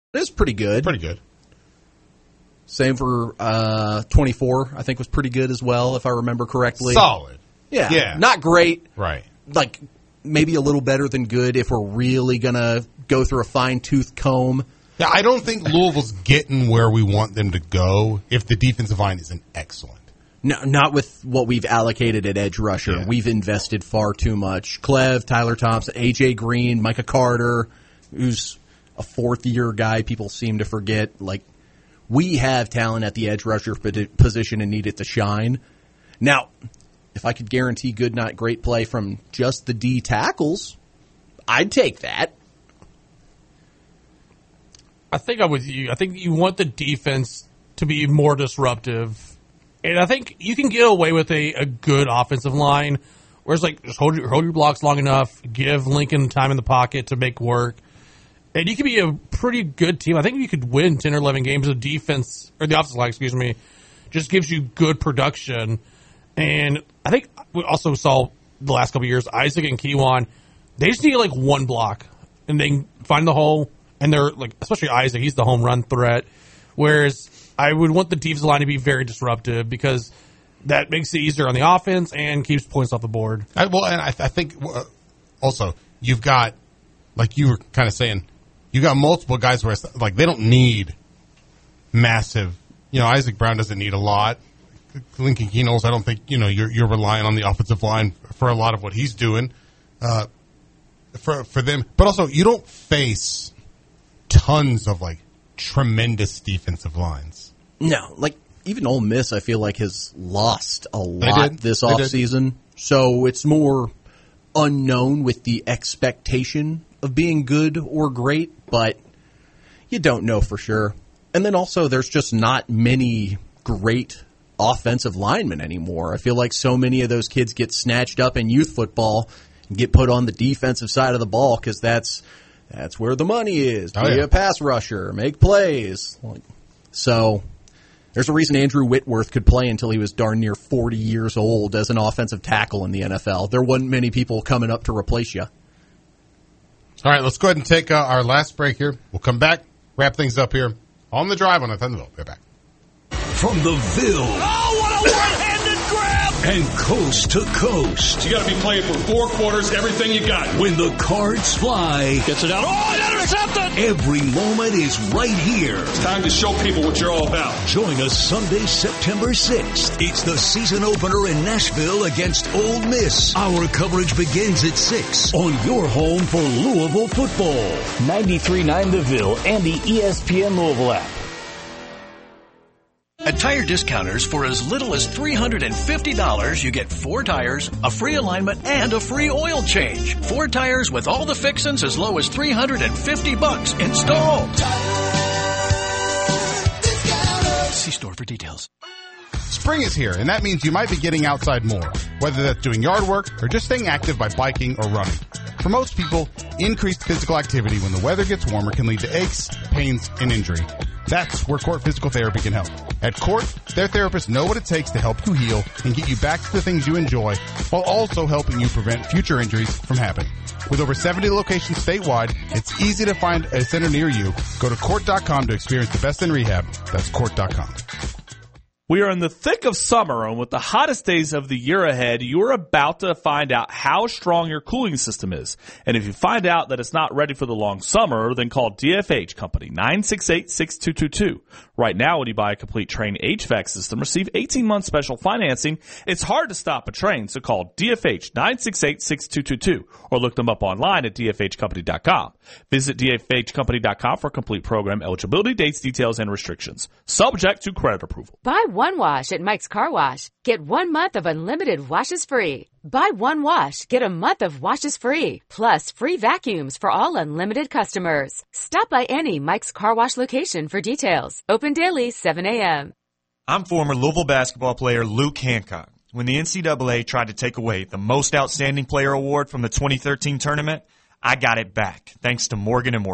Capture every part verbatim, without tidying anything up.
It is pretty good. Pretty good. Same for uh, twenty-four, I think was pretty good as well, if I remember correctly. Solid. Yeah. Yeah. Not great. Right. Like, maybe a little better than good if we're really going to go through a fine-tooth comb. Yeah, I don't think Louisville's getting where we want them to go if the defensive line isn't excellent. No, not with what we've allocated at edge rusher. Yeah. We've invested far too much. Clev, Tyler Thompson, A J Green, Micah Carter, who's a fourth-year guy people seem to forget. Like, we have talent at the edge rusher position and need it to shine. Now, if I could guarantee good, not great play from just the D tackles, I'd take that. I think I'm with you. I think you want the defense to be more disruptive. And I think you can get away with a, a good offensive line, where it's like, just hold your, hold your blocks long enough, give Lincoln time in the pocket to make work, and you can be a pretty good team. I think you could win ten or eleven games. The defense, or the offensive line, excuse me, just gives you good production. And I think we also saw the last couple of years, Isaac and Kiwan, they just need like one block, and they can find the hole, and they're like, especially Isaac, he's the home run threat, whereas I would want the defensive line to be very disruptive because that makes it easier on the offense and keeps points off the board. I, well, and I, I think uh, also you've got, like you were kind of saying, you got multiple guys where it's like they don't need massive. You know, Isaac Brown doesn't need a lot. Lincoln Keenels, I don't think you know you're you're relying on the offensive line for a lot of what he's doing uh, for for them. But also, you don't face tons of like tremendous defensive lines. No, like, even Ole Miss, I feel like, has lost a lot this They offseason. So it's more unknown with the expectation of being good or great, but you don't know for sure. And then also, there's just not many great offensive linemen anymore. I feel like so many of those kids get snatched up in youth football and get put on the defensive side of the ball because that's that's where the money is. Be oh, yeah. a pass rusher, make plays. So there's a reason Andrew Whitworth could play until he was darn near forty years old as an offensive tackle in the N F L. There wasn't many people coming up to replace you. All right, let's go ahead and take uh, our last break here. We'll come back, wrap things up here on the drive on the Thunderbolt. Be back. From the Ville. Oh, what a one-handed grab! And coast to coast. You got to be playing for four quarters, everything you got. When the cards fly. Gets it out. Oh, intercepted! Every moment is right here. It's time to show people what you're all about. Join us Sunday, September sixth. It's the season opener in Nashville against Ole Miss. Our coverage begins at six on your home for Louisville football. ninety-three point nine The Ville and the E S P N Louisville app. At Tire Discounters, for as little as three hundred fifty dollars, you get four tires, a free alignment, and a free oil change. Four tires with all the fixins as low as three hundred fifty bucks installed. See store for details. Spring is here, and that means you might be getting outside more, whether that's doing yard work or just staying active by biking or running. For most people, increased physical activity when the weather gets warmer can lead to aches, pains, and injury. That's where Court Physical Therapy can help. At Court, their therapists know what it takes to help you heal and get you back to the things you enjoy, while also helping you prevent future injuries from happening. With over seventy locations statewide, it's easy to find a center near you. Go to court dot com to experience the best in rehab. That's court dot com. We are in the thick of summer, and with the hottest days of the year ahead, you're about to find out how strong your cooling system is. And if you find out that it's not ready for the long summer, then call D F H Company, nine six eight, six two two two. Right now, when you buy a complete Trane H V A C system, receive eighteen months special financing. It's hard to stop a train, so call D F H, nine six eight, six two two two, or look them up online at D F H company dot com. Visit D F H company dot com for complete program eligibility, dates, details, and restrictions. Subject to credit approval. Buy one wash at Mike's Car Wash. Get one month of unlimited washes free. Buy one wash, get a month of washes free. Plus free vacuums for all unlimited customers. Stop by any Mike's Car Wash location for details. Open daily, seven a.m. I'm former Louisville basketball player Luke Hancock. When the N C double A tried to take away the Most Outstanding Player award from the twenty thirteen tournament, I got it back, thanks to Morgan and Morgan.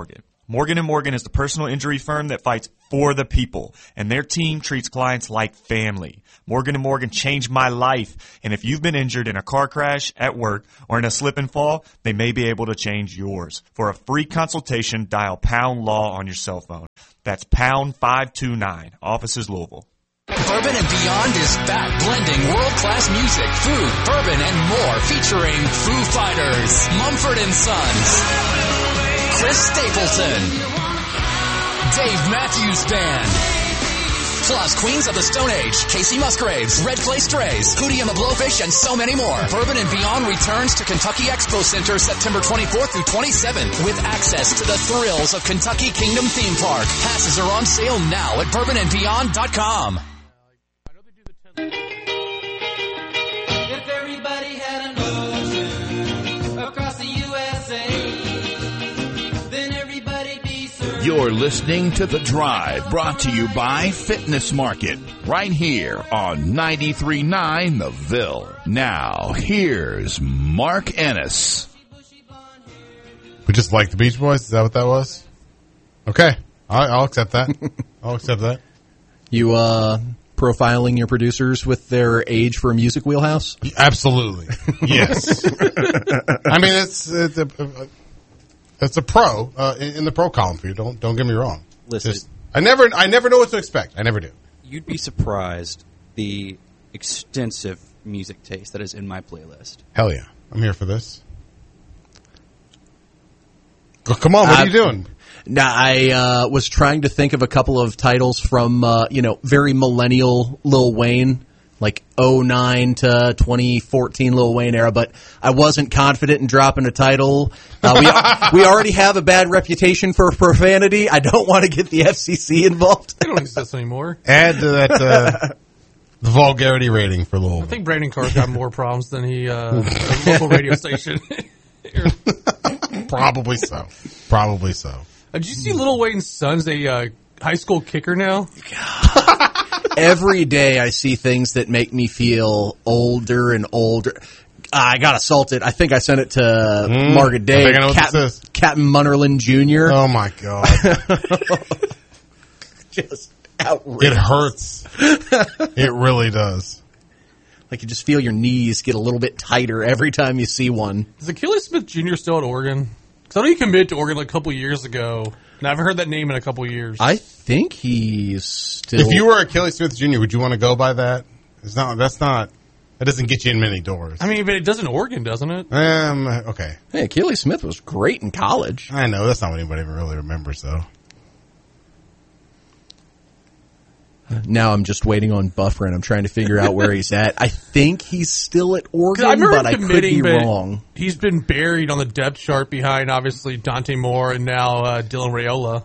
Morgan and Morgan is the personal injury firm that fights for the people, and their team treats clients like family. Morgan and Morgan changed my life, and if you've been injured in a car crash, at work, or in a slip and fall, they may be able to change yours. For a free consultation, dial pound law on your cell phone. That's pound five two nine. Office is Louisville. Bourbon and Beyond is back, blending world-class music, food, bourbon, and more, featuring Foo Fighters, Mumford and Sons, Chris Stapleton, Dave Matthews Band, plus Queens of the Stone Age, Casey Musgraves, Red Clay Strays, Hootie and the Blowfish, and so many more. Bourbon and Beyond returns to Kentucky Expo Center September twenty-fourth through twenty-seventh with access to the thrills of Kentucky Kingdom Theme Park. Passes are on sale now at bourbon and beyond dot com. If everybody had an ocean across the U S A, then everybody'd be served. You're listening to The Drive, brought to you by Fitness Market, right here on ninety-three point nine The Ville. Now, here's Mark Ennis. We just like the Beach Boys? Is that what that was? Okay. I'll, I'll accept that. I'll accept that. You, uh... profiling your producers with their age for a music wheelhouse? Absolutely. Yes. I mean, it's it's a, it's a pro uh, in the pro column for you. Don't don't get me wrong. Listen, Just, I never I never know what to expect. I never do. You'd be surprised the extensive music taste that is in my playlist. Hell yeah, I'm here for this. Oh, come on, what are you doing? Now, I uh, was trying to think of a couple of titles from, uh, you know, very millennial Lil Wayne, like oh nine to twenty fourteen Lil Wayne era, but I wasn't confident in dropping a title. Uh, we, we already have a bad reputation for profanity. I don't want to get the F C C involved. They don't exist anymore. Add to that uh, the vulgarity rating for Lil. I think Brandon Carr's got more problems than he, uh, a local radio station. Probably so. Probably so. Uh, did you see Lil Wayne's son's a uh, high school kicker now? Every day I see things that make me feel older and older. I got assaulted. I think I sent it to mm, Margaret Day. I think I know what Cap- this is. Captain Munnerlyn Junior Oh, my God. Just outrageous. It hurts. It really does. Like you just feel your knees get a little bit tighter every time you see one. Is Achilles Smith Junior still at Oregon? Because I know he committed to Oregon like a couple years ago, and I haven't heard that name in a couple years. I think he's still... If you were Achilles Smith Junior, would you want to go by that? It's not. That's not... That doesn't get you in many doors. I mean, but it does in Oregon, doesn't it? Um. Okay. Hey, Achilles Smith was great in college. I know. That's not what anybody really remembers, though. Now I'm just waiting on Buffer, and I'm trying to figure out where he's at. I think he's still at Oregon, I but I could be wrong. He's been buried on the depth chart behind, obviously, Dante Moore and now uh, Dylan Raiola.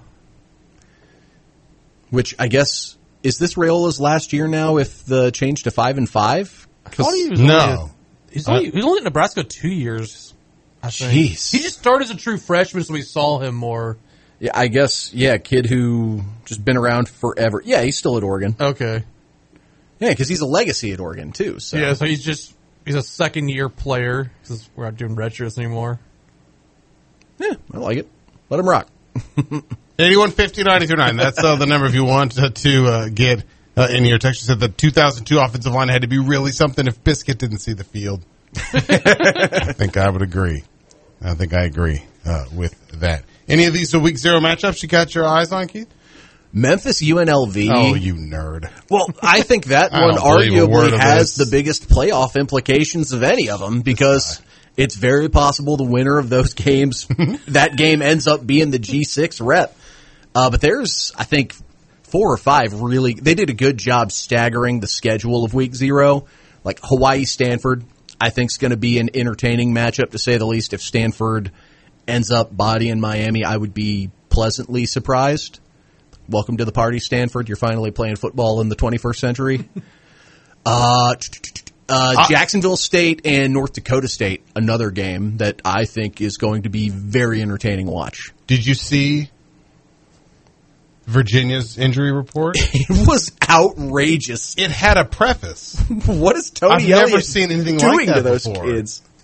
Which, I guess, is this Raiola's last year now with the change to five and five? I thought he was no. Only a, he's, only, uh, he's only at Nebraska two years. I think. Jeez. He just started as a true freshman, so we saw him more. Yeah, I guess, yeah, kid who just been around forever. Yeah, he's still at Oregon. Okay. Yeah, because he's a legacy at Oregon, too. So. Yeah, so he's just, he's a second-year player, because we're not doing retros anymore. Yeah, I like it. Let him rock. eighty-one fifty, ninety-three nine. That's uh, the number if you want to, to uh, get uh, in your text. You said the two thousand two offensive line had to be really something if Biscuit didn't see the field. I think I would agree. I think I agree uh, with that. Any of these week zero matchups you got your eyes on, Keith? Memphis U N L V. Oh, you nerd. Well, I think that I one arguably has this. the biggest playoff implications of any of them because it's very possible the winner of those games, that game ends up being the G six rep. Uh, but there's, I think, four or five really, they did a good job staggering the schedule of week zero. Like Hawaii, Stanford, I think is going to be an entertaining matchup to say the least. If Stanford ends up bodying Miami, I would be pleasantly surprised. Welcome to the party, Stanford. You're finally playing football in the twenty-first century. Uh, uh, Jacksonville State and North Dakota State, another game that I think is going to be very entertaining to watch. Did you see Virginia's injury report? It was outrageous. It had a preface. What is Tony I've Elliott never seen anything doing like that to those before. kids?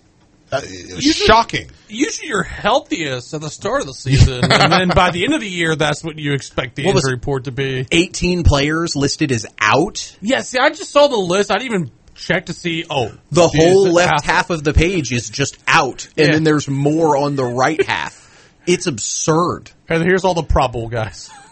Uh, shocking. Usually you're healthiest at the start of the season, and then by the end of the year, that's what you expect the What was injury report to be. eighteen players listed as out. Yeah, see, I just saw the list. I didn't even check to see, oh. The dude, whole is it left half of the page is just out, and Yeah. then there's more on the right half. It's absurd. And here's all the probable guys.